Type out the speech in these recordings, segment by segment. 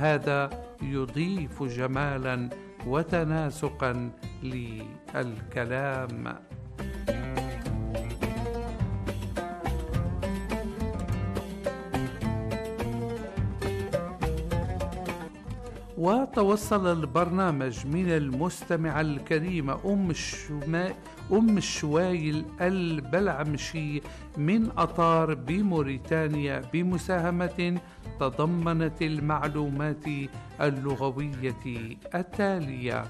هذا يضيف جمالا وتناسقا للكلام. وتوصل البرنامج من المستمعة الكريمة أم الشوايل البلعمشي من أطار بموريتانيا بمساهمة تضمنت المعلومات اللغوية التالية: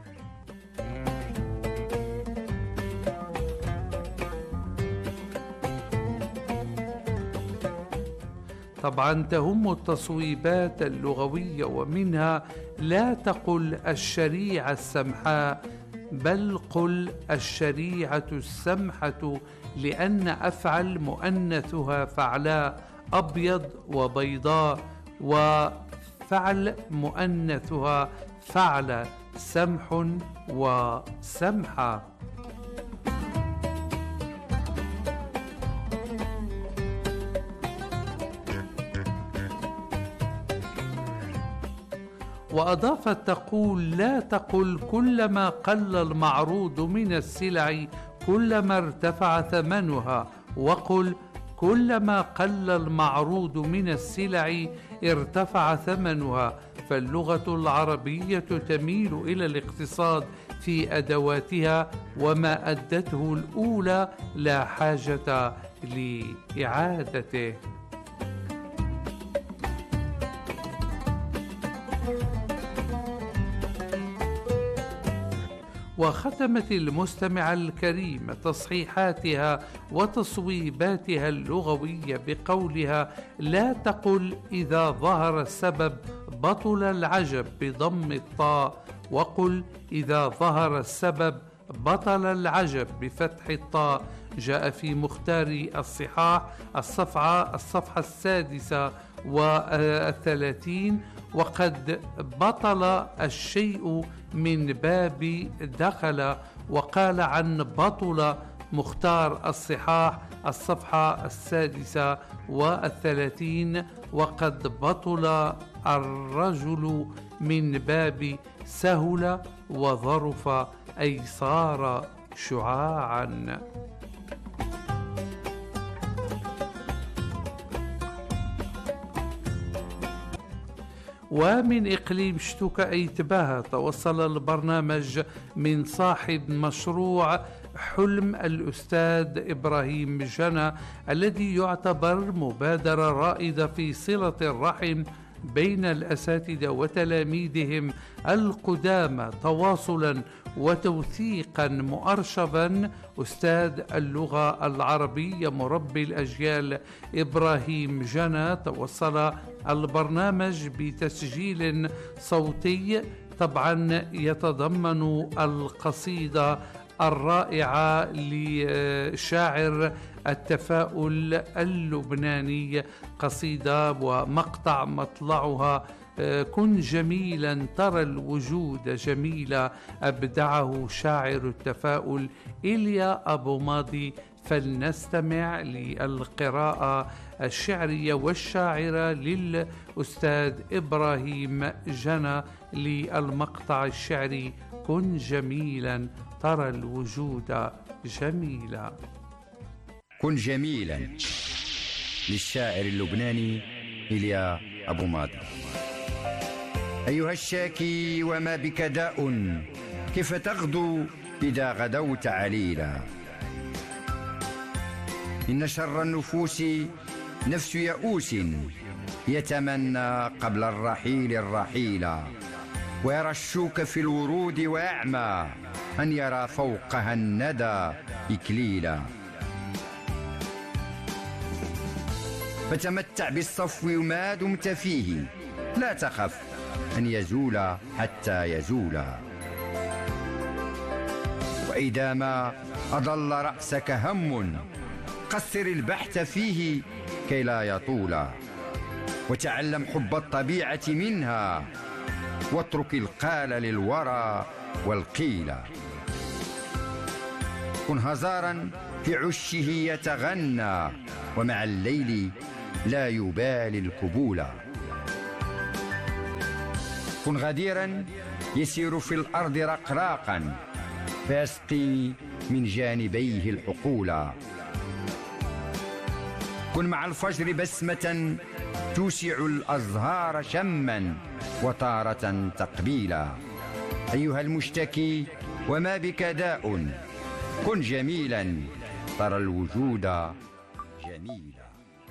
طبعا تهم التصويبات اللغوية، ومنها لا تقل الشريعة السمحاء بل قل الشريعة السمحة، لأن أفعل مؤنثها فعلاء أبيض وبيضاء، وفعل مؤنثها فعل سمح وسمحة. وأضافت تقول لا تقل كلما قل المعروض من السلع كلما ارتفع ثمنها، وقل كلما قل المعروض من السلع ارتفع ثمنها. فاللغة العربية تميل إلى الاقتصاد في أدواتها، وما أدته الأولى لا حاجة لإعادته. وختمت المستمعة الكريمة تصحيحاتها وتصويباتها اللغوية بقولها لا تقل إذا ظهر السبب بطل العجب بضم الطاء، وقل إذا ظهر السبب بطل العجب بفتح الطاء. جاء في مختار الصحاح الصفحة 36. وقد بطل الشيء من باب دخل. وقال عن بطل مختار الصحاح الصفحة 36: وقد بطل الرجل من باب سهل وظرف، أي صار شعاعا. ومن إقليم شتوكا أي تباهة توصل البرنامج من صاحب مشروع حلم الأستاذ إبراهيم جنى، الذي يعتبر مبادرة رائدة في صلة الرحم بين الأساتذة وتلاميذهم القدامى، تواصلا وتوثيقا مؤرشبا. أستاذ اللغة العربية مربي الأجيال إبراهيم جنى توصل البرنامج بتسجيل صوتي طبعا يتضمن القصيدة الرائعة لشاعر التفاؤل اللبناني، قصيدة ومقطع مطلعها كن جميلا ترى الوجود جميلا، أبدعه شاعر التفاؤل إيليا أبو ماضي. فلنستمع للقراءة الشعرية والشاعرة للأستاذ إبراهيم جنى للمقطع الشعري كن جميلا ترى الوجود جميلا. كن جميلا للشاعر اللبناني إيليا أبو ماضي. أيها الشاكي وما بك داء، كيف تغدو إذا غدوت عليلا؟ إن شر النفوس نفس يئوس، يتمنى قبل الرحيل الرحيل، ويرى الشوك في الورود ويعمى أن يرى فوقها الندى إكليلا. فتمتع بالصفو ما دمت فيه، لا تخف أن يزول حتى يزول. وإذا ما أضل رأسك هم، قصر البحث فيه كي لا يطول، وتعلم حب الطبيعة منها، واترك القال للورى والقيل. كن هزارا في عشه يتغنى، ومع الليل لا يبالي الكبول. كن غديرا يسير في الأرض رقراقا فيسقي من جانبيه الحقولا. كن مع الفجر بسمة توسع الأزهار شما وتارة تقبيلا. أيها المشتكي وما بك داء كن جميلا ترى الوجود جميلا.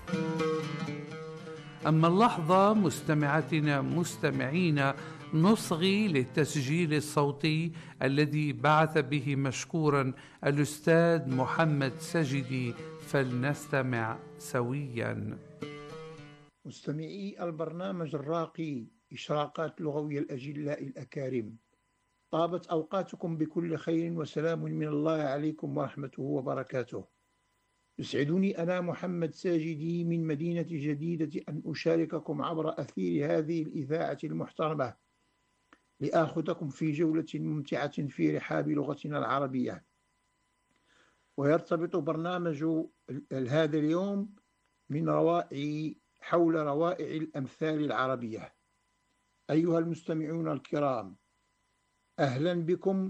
أما اللحظة مستمعاتنا مستمعين نصغي للتسجيل الصوتي الذي بعث به مشكورا الأستاذ محمد سجدي، فلنستمع سويا. مستمعي البرنامج الراقي إشراقات لغوية الأجلاء الأكارم، طابت أوقاتكم بكل خير وسلام من الله عليكم ورحمته وبركاته. يسعدني أنا محمد ساجدي من مدينة جديدة أن أشارككم عبر أثير هذه الإذاعة المحترمة لآخذكم في جولة ممتعة في رحاب لغتنا العربية. ويرتبط برنامج هذا اليوم من حول روائع الأمثال العربية. أيها المستمعون الكرام، أهلا بكم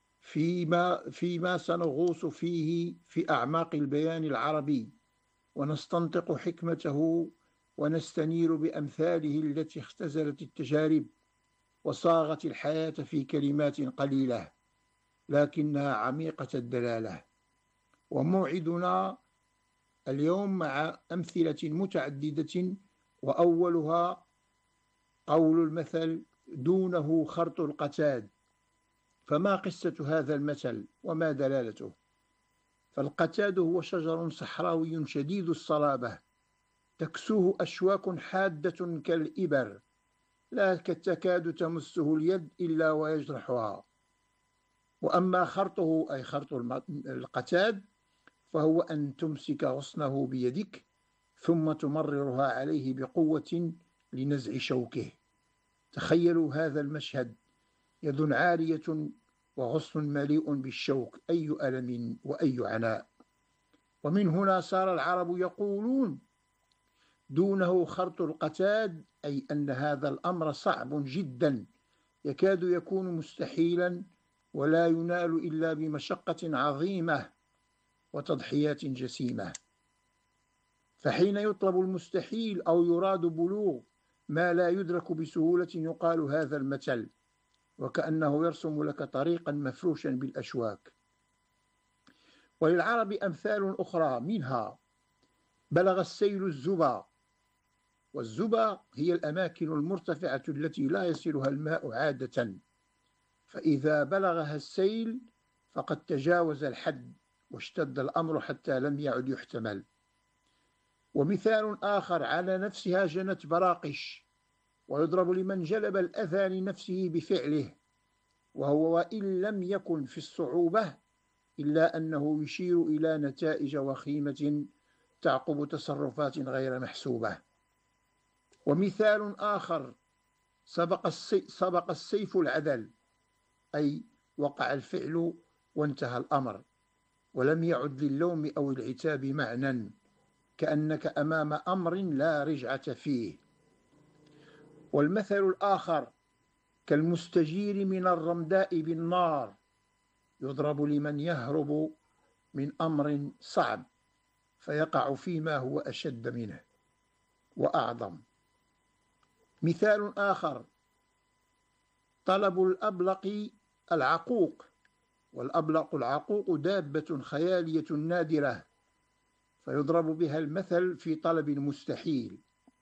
فيما سنغوص فيه في أعماق البيان العربي ونستنطق حكمته ونستنير بأمثاله التي اختزلت التجارب وصاغت الحياة في كلمات قليلة لكنها عميقة الدلالة. وموعدنا اليوم مع أمثلة متعددة، وأولها قول المثل دونه خرط القتاد. فما قصة هذا المثل وما دلالته؟ فالقتاد هو شجر صحراوي شديد الصلابة تكسوه أشواك حادة كالإبر لا تكاد تمسه اليد إلا ويجرحها. وأما خرطه أي خرط القتاد فهو أن تمسك غصنه بيدك ثم تمررها عليه بقوة لنزع شوكه. تخيلوا هذا المشهد، يد عارية وغصن مليء بالشوك، أي ألم وأي عناء. ومن هنا صار العرب يقولون دونه خرط القتاد، أي أن هذا الأمر صعب جدا يكاد يكون مستحيلا ولا ينال إلا بمشقة عظيمة وتضحيات جسيمة. فحين يطلب المستحيل أو يراد بلوغ ما لا يدرك بسهولة يقال هذا المثل، وكأنه يرسم لك طريقا مفروشا بالأشواك. وللعرب أمثال أخرى، منها بلغ السيل الزبا. والزبا هي الأماكن المرتفعة التي لا يصلها الماء عادة، فإذا بلغها السيل فقد تجاوز الحد واشتد الأمر حتى لم يعد يحتمل. ومثال آخر على نفسها جنت براقش، ويضرب لمن جلب الأذى لنفسه بفعله، وهو وإن لم يكن في الصعوبة إلا أنه يشير إلى نتائج وخيمة تعقب تصرفات غير محسوبة. ومثال آخر سبق السيف العدل، أي وقع الفعل وانتهى الأمر ولم يعد للوم أو العتاب معنى، كأنك أمام أمر لا رجعة فيه. والمثل الآخر كالمستجير من الرمداء بالنار، يضرب لمن يهرب من أمر صعب فيقع فيما هو أشد منه وأعظم. مثال آخر طلب الأبلق العقوق. والأبلق العقوق دابة خيالية نادرة، فيضرب بها المثل في طلب المستحيل.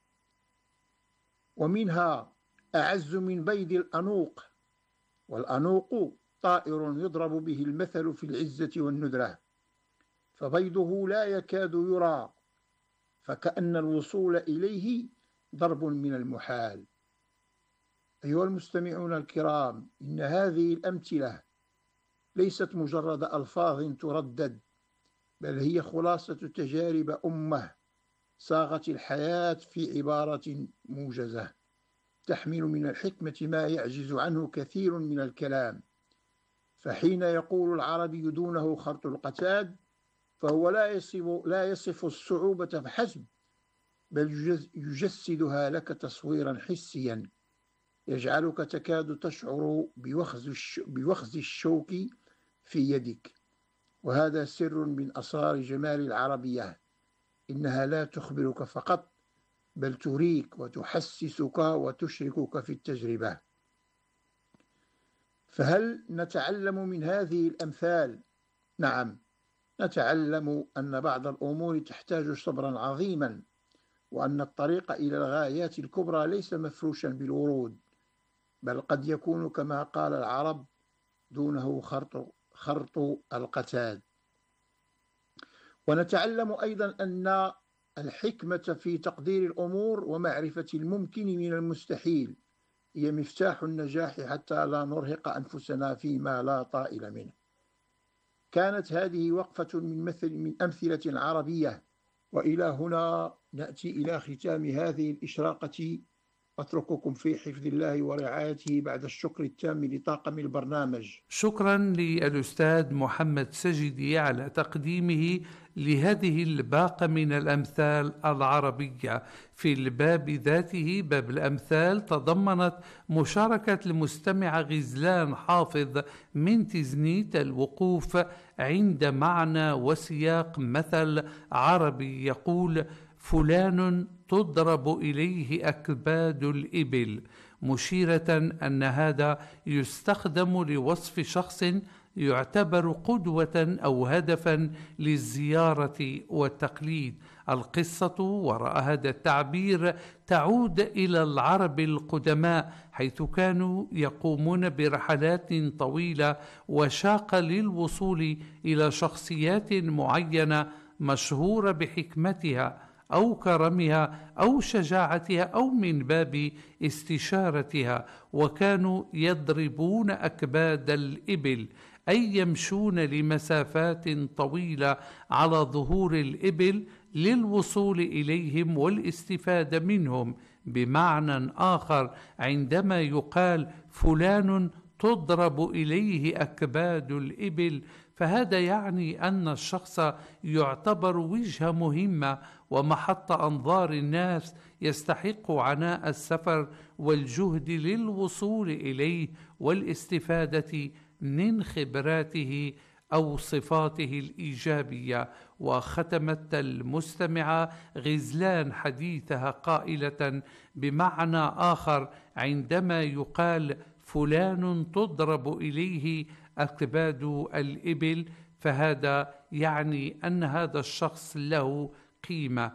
ومنها أعز من بيض الأنوق. والأنوق طائر يضرب به المثل في العزة والندرة، فبيضه لا يكاد يرى، فكأن الوصول إليه ضرب من المحال. أيها المستمعون الكرام، إن هذه الأمثلة ليست مجرد ألفاظ تردد، بل هي خلاصة تجارب أمة صاغت الحياة في عبارة موجزة تحمل من الحكمة ما يعجز عنه كثير من الكلام. فحين يقول العربي دونه خرط القتاد فهو لا يصف الصعوبة فحسب، بل يجسدها لك تصويرا حسيا يجعلك تكاد تشعر بوخز الشوك في يدك. وهذا سر من أسرار جمال العربية، إنها لا تخبرك فقط، بل تريك وتحسسك وتشركك في التجربة. فهل نتعلم من هذه الأمثال؟ نعم، نتعلم أن بعض الأمور تحتاج صبرا عظيما، وأن الطريق إلى الغايات الكبرى ليس مفروشا بالورود، بل قد يكون كما قال العرب دونه خرط القتاد. ونتعلم أيضا أن الحكمة في تقدير الأمور ومعرفة الممكن من المستحيل هي مفتاح النجاح حتى لا نرهق أنفسنا فيما لا طائل منه. كانت هذه وقفة من أمثلة عربية، وإلى هنا نأتي إلى ختام هذه الإشراقة. أترككم في حفظ الله ورعايته بعد الشكر التام لطاقم البرنامج. شكرا للأستاذ محمد سجدي على تقديمه لهذه الباقة من الأمثال العربية. في الباب ذاته، باب الأمثال، تضمنت مشاركة المستمع غزلان حافظ من تزنيت الوقوف عند معنى وسياق مثل عربي يقول: فلان تضرب إليه أكباد الإبل، مشيرة أن هذا يستخدم لوصف شخص يعتبر قدوة أو هدفا للزيارة والتقليد. القصة وراء هذا التعبير تعود إلى العرب القدماء، حيث كانوا يقومون برحلات طويلة وشاقة للوصول إلى شخصيات معينة مشهورة بحكمتها أو كرمها أو شجاعتها أو من باب استشارتها، وكانوا يضربون أكباد الإبل، أي يمشون لمسافات طويلة على ظهور الإبل للوصول إليهم والاستفادة منهم. بمعنى آخر، عندما يقال فلان تضرب إليه أكباد الإبل، فهذا يعني أن الشخص يعتبر وجهة مهمة ومحط أنظار الناس، يستحق عناء السفر والجهد للوصول إليه والاستفادة من خبراته أو صفاته الإيجابية. وختمت المستمعة غزلان حديثها قائلة بمعنى آخر: عندما يقال فلان تضرب إليه أكباد الإبل، فهذا يعني أن هذا الشخص له قيمة.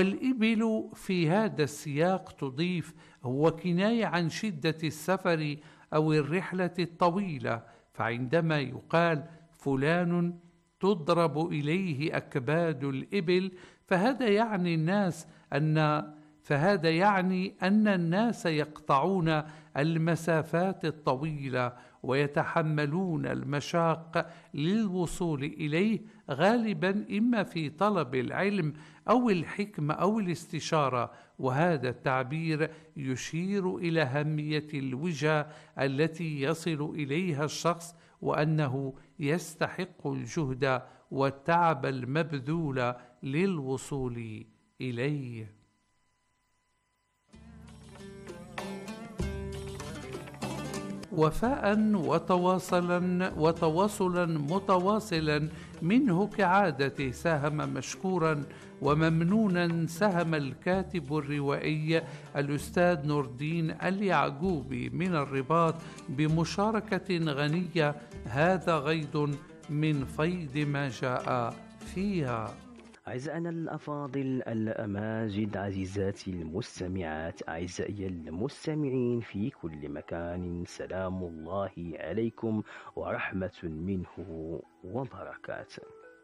والإبل في هذا السياق تضيف هو كناية عن شدة السفر أو الرحلة الطويلة، فعندما يقال فلان تضرب إليه أكباد الإبل، فهذا يعني أن الناس يقطعون المسافات الطويلة ويتحملون المشاق للوصول إليه، غالبا إما في طلب العلم أو الحكمة أو الاستشارة. وهذا التعبير يشير إلى أهمية الوجهة التي يصل إليها الشخص، وأنه يستحق الجهد والتعب المبذول للوصول إليه. وفاء وتواصلا متواصلا منه كعادته ساهم مشكورا وممنونا سهم الكاتب الروائي الأستاذ نور الدين اليعقوبي من الرباط بمشاركة غنية، هذا غيض من فيض ما جاء فيها. أعزائنا الأفاضل الأماجد، عزيزاتي المستمعات، أعزائي المستمعين في كل مكان، سلام الله عليكم ورحمة منه وبركاته.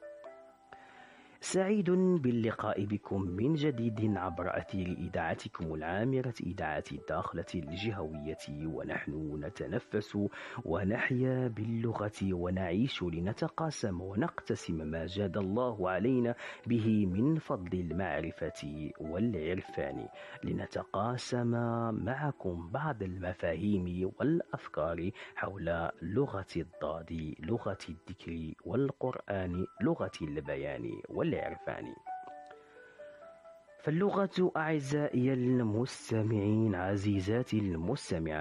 سعيد باللقاء بكم من جديد عبر أثير إذاعتكم العامرة، إذاعة الداخلة الجهوية، ونحن نتنفس ونحيا باللغة ونعيش لنتقاسم ونقتسم ما جاد الله علينا به من فضل المعرفة والعرفان، لنتقاسم معكم بعض المفاهيم والأفكار حول لغة الضاد، لغة الذكر، والقرآن لغة البيان والعرفان. فاللغة أعزائي المستمعين، عزيزاتي المستمعات،